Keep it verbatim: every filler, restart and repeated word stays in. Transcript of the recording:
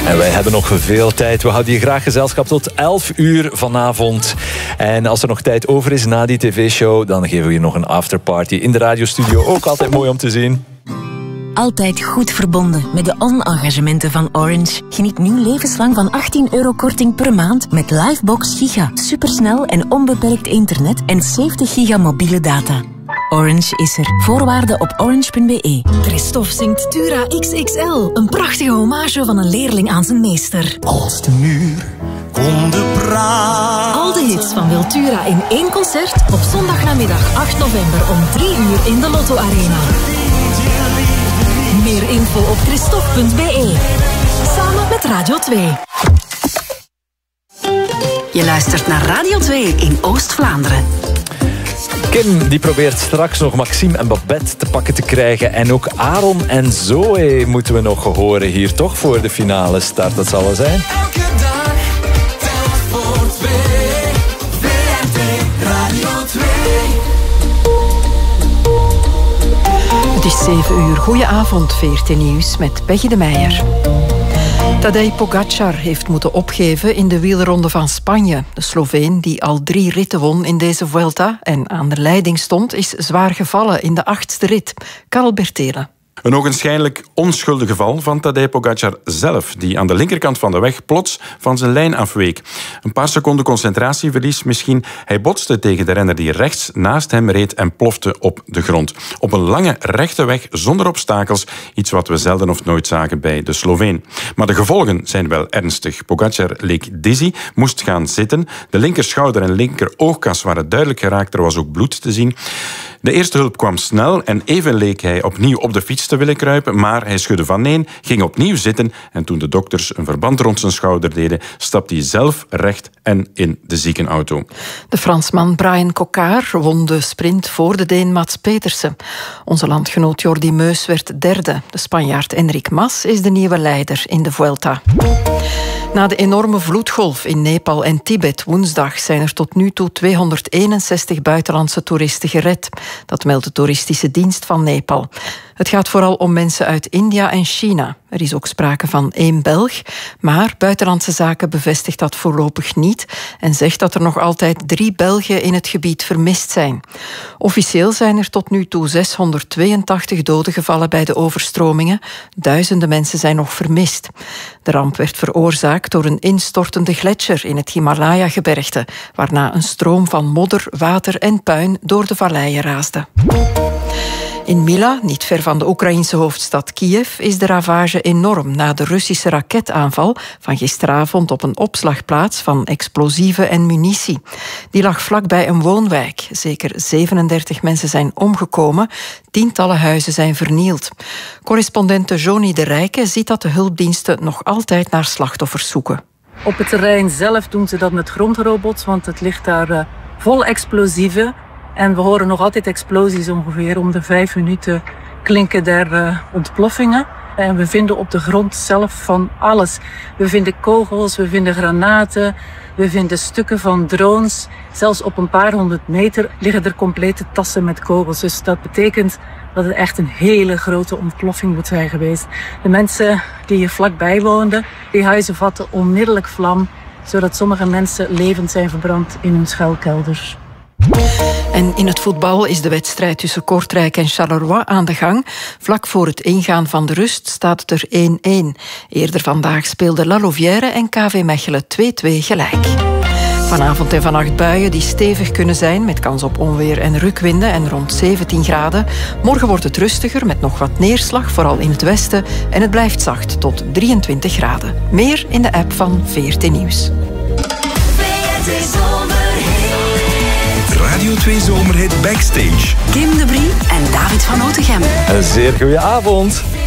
En wij hebben nog veel tijd. We houden je graag gezelschap tot elf uur vanavond. En als er nog tijd over is na die tv-show, dan geven we je nog een afterparty in de radiostudio. Ook altijd mooi om te zien. Altijd goed verbonden met de on-engagementen van Orange. Geniet nu levenslang van achttien euro korting per maand met Livebox Giga. Supersnel en onbeperkt internet en zeventig giga mobiele data. Orange is er. Voorwaarden op orange punt b e. Christophe zingt Tura X X L. Een prachtige hommage van een leerling aan zijn meester. Als de muur konden praten. Al de hits van Wiltura in één concert op zondagnamiddag acht november om drie uur in de Lotto Arena. Meer info op christophe punt b e. Samen met Radio twee. Je luistert naar Radio twee in Oost-Vlaanderen. Kim die probeert straks nog Maxime en Babette te pakken te krijgen. En ook Aaron en Zoe moeten we nog horen hier toch voor de finale start. Dat zal wel zijn. Elke dag telt voor twee. V R T Radio twee. Het is zeven uur. Goedenavond, V R T Nieuws met Peggy de Meijer. Tadej Pogačar heeft moeten opgeven in de wielronde van Spanje. De Sloveen, die al drie ritten won in deze Vuelta en aan de leiding stond, is zwaar gevallen in de achtste rit. Karel Bertelen. Een ogenschijnlijk onschuldig geval van Tadej Pogačar zelf, die aan de linkerkant van de weg plots van zijn lijn afweek. Een paar seconden concentratieverlies misschien. Hij botste tegen de renner die rechts naast hem reed en plofte op de grond. Op een lange rechte weg zonder obstakels, iets wat we zelden of nooit zagen bij de Sloveen. Maar de gevolgen zijn wel ernstig. Pogačar leek dizzy, moest gaan zitten. De linkerschouder en linker oogkas waren duidelijk geraakt, er was ook bloed te zien. De eerste hulp kwam snel en even leek hij opnieuw op de fiets te willen kruipen, maar hij schudde vaneen, ging opnieuw zitten en toen de dokters een verband rond zijn schouder deden, stapte hij zelf recht en in de ziekenauto. De Fransman Brian Coquard won de sprint voor de Deen Mats Petersen. Onze landgenoot Jordi Meus werd derde. De Spanjaard Enric Mas is de nieuwe leider in de Vuelta. Na de enorme vloedgolf in Nepal en Tibet woensdag zijn er tot nu toe tweehonderdeenenzestig buitenlandse toeristen gered. Dat meldt de toeristische dienst van Nepal. Het gaat vooral om mensen uit India en China. Er is ook sprake van één Belg, maar Buitenlandse Zaken bevestigt dat voorlopig niet en zegt dat er nog altijd drie Belgen in het gebied vermist zijn. Officieel zijn er tot nu toe zeshonderdtweeëntachtig doden gevallen bij de overstromingen. Duizenden mensen zijn nog vermist. De ramp werd veroorzaakt door een instortende gletsjer in het Himalaya-gebergte, waarna een stroom van modder, water en puin door de valleien raasde. In Mila, niet ver van de Oekraïense hoofdstad Kiev, is de ravage enorm na de Russische raketaanval van gisteravond op een opslagplaats van explosieven en munitie. Die lag vlakbij een woonwijk. Zeker zevenendertig mensen zijn omgekomen, tientallen huizen zijn vernield. Correspondente Joni de Rijke ziet dat de hulpdiensten nog altijd naar slachtoffers zoeken. Op het terrein zelf doen ze dat met grondrobots, want het ligt daar uh, vol explosieven. En we horen nog altijd explosies ongeveer om de vijf minuten klinken daar uh, ontploffingen. En we vinden op de grond zelf van alles. We vinden kogels, we vinden granaten, we vinden stukken van drones. Zelfs op een paar honderd meter liggen er complete tassen met kogels. Dus dat betekent dat het echt een hele grote ontploffing moet zijn geweest. De mensen die hier vlakbij woonden, die huizen vatten onmiddellijk vlam, zodat sommige mensen levend zijn verbrand in hun schuilkelders. En in het voetbal is de wedstrijd tussen Kortrijk en Charleroi aan de gang. Vlak voor het ingaan van de rust staat het er één-één. Eerder vandaag speelden La Louvière en K V Mechelen twee-twee gelijk. Vanavond en vannacht buien die stevig kunnen zijn, met kans op onweer en rukwinden en rond zeventien graden. Morgen wordt het rustiger met nog wat neerslag, vooral in het westen. En het blijft zacht tot drieëntwintig graden. Meer in de app van V R T Nieuws. Radio twee Zomerhit Backstage. Kim de Brie en David van Otegem. Een zeer goede avond.